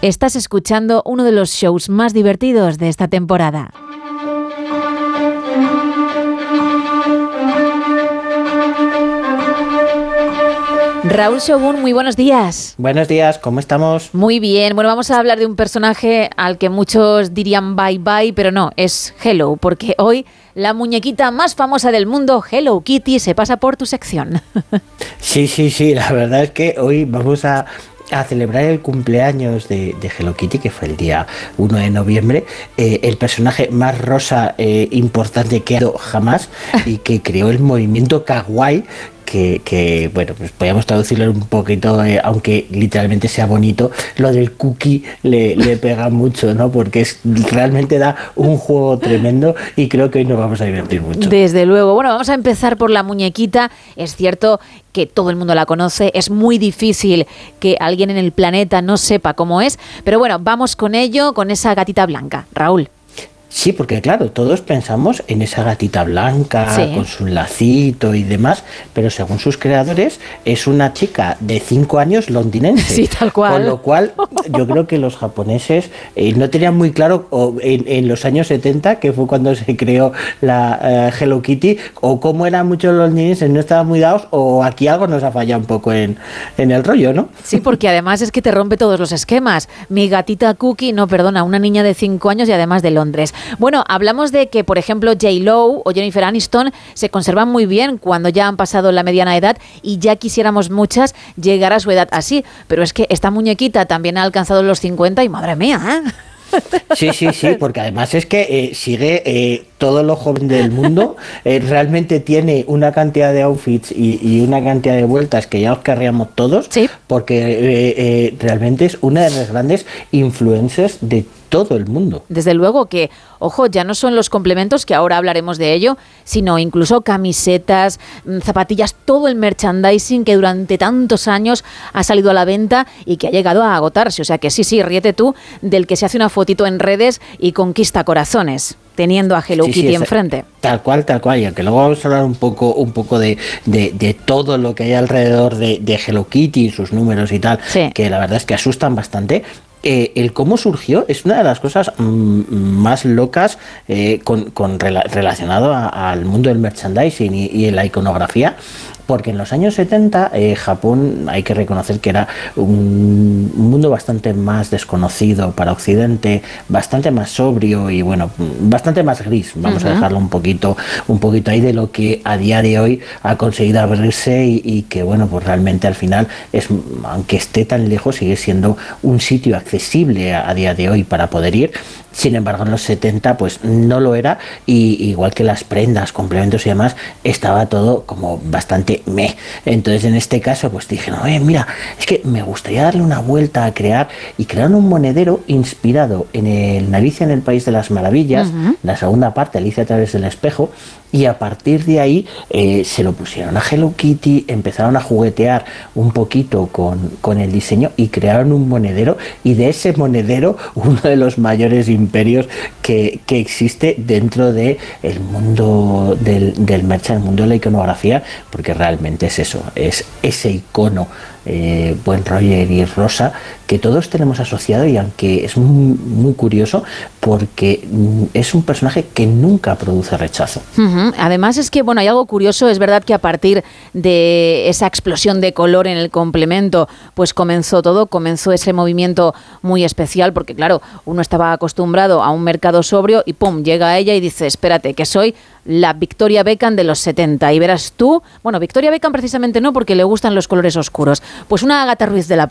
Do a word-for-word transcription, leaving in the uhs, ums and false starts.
Estás escuchando uno de los shows más divertidos de esta temporada. Raúl Shogun, muy buenos días. Buenos días, ¿cómo estamos? Muy bien, bueno, vamos a hablar de un personaje al que muchos dirían bye bye, pero no, es Hello, porque hoy la muñequita más famosa del mundo, Hello Kitty, se pasa por tu sección. Sí, sí, sí, la verdad es que hoy vamos a... a celebrar el cumpleaños de, de Hello Kitty, que fue el día uno de noviembre, eh, el personaje más rosa eh, importante que ha habido jamás y que creó el movimiento kawaii, que, que bueno, pues podríamos traducirlo un poquito, eh, aunque literalmente sea bonito, lo del cookie le, le pega mucho, ¿no? Porque es, realmente da un juego tremendo y creo que hoy nos vamos a divertir mucho. Desde luego. Bueno, vamos a empezar por la muñequita. Es cierto que todo el mundo la conoce, es muy difícil que alguien en el planeta no sepa cómo es, pero bueno, vamos con ello, con esa gatita blanca. Raúl. Sí, porque claro, todos pensamos en esa gatita blanca, sí, con su lacito y demás, pero según sus creadores es una chica de cinco años londinense. Sí, tal cual. Con lo cual yo creo que los japoneses eh, no tenían muy claro o en, en los años setenta, que fue cuando se creó la uh, Hello Kitty, o cómo eran muchos londinenses, no estaban muy dados, o aquí algo nos ha fallado un poco en, en el rollo, ¿no? Sí, porque además es que te rompe todos los esquemas. Mi gatita Cookie, no, perdona, una niña de cinco años y además de Londres. Bueno, hablamos de que, por ejemplo, J Lo o Jennifer Aniston se conservan muy bien cuando ya han pasado la mediana edad y ya quisiéramos muchas llegar a su edad así. Pero es que esta muñequita también ha alcanzado los cincuenta y madre mía, ¿eh? Sí, sí, sí, porque además es que eh, sigue eh, todo lo joven del mundo, eh, realmente tiene una cantidad de outfits y, y una cantidad de vueltas que ya os querríamos todos, sí, porque eh, eh, realmente es una de las grandes influencers de todo el mundo. Desde luego que, ojo, ya no son los complementos, que ahora hablaremos de ello, sino incluso camisetas, zapatillas, todo el merchandising que durante tantos años ha salido a la venta y que ha llegado a agotarse. O sea que sí, sí, ríete tú del que se hace una fotito en redes y conquista corazones, teniendo a Hello sí, Kitty sí, enfrente. Tal cual, tal cual, y aunque luego vamos a hablar un poco, un poco de, de, de todo lo que hay alrededor de, de Hello Kitty, sus números y tal, sí, que la verdad es que asustan bastante. Eh, el cómo surgió es una de las cosas mm, más locas eh, con, con rela- relacionado a, al mundo del merchandising y, y la iconografía, porque en los años setenta eh, Japón, hay que reconocer que era un mundo bastante más desconocido para Occidente, bastante más sobrio y bueno, bastante más gris, vamos uh-huh. a dejarlo un poquito, un poquito ahí de lo que a día de hoy ha conseguido abrirse y, y que bueno, pues realmente al final es, aunque esté tan lejos, sigue siendo un sitio accesible a, a día de hoy para poder ir. Sin embargo, en los setenta pues no lo era, y igual que las prendas, complementos y demás, estaba todo como bastante meh. Entonces en este caso pues dije, no, oye, mira, es que me gustaría darle una vuelta a crear, y crearon un monedero inspirado en el Alicia en el País de las Maravillas, uh-huh. la segunda parte, Alicia a través del espejo, y a partir de ahí eh, se lo pusieron a Hello Kitty, empezaron a juguetear un poquito con, con el diseño y crearon un monedero, y de ese monedero uno de los mayores imperios que, que existe dentro de el mundo del, del merchandising, el mundo de la iconografía, porque realmente es eso, es ese icono eh, buen Roger y Rosa que todos tenemos asociado, y aunque es muy, muy curioso porque es un personaje que nunca produce rechazo. Uh-huh. Además es que, bueno, hay algo curioso, es verdad que a partir de esa explosión de color en el complemento, pues comenzó todo, comenzó ese movimiento muy especial, porque claro, uno estaba acostumbrado a un mercado sobrio y pum, llega ella y dice, espérate, que soy la Victoria Beckham de los setenta, y verás tú, bueno, Victoria Beckham precisamente no, porque le gustan los colores oscuros, pues una Agatha Ruiz de la